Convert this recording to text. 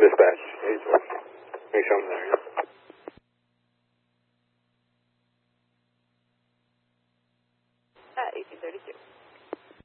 Dispatch. Let me show them there. At 1832.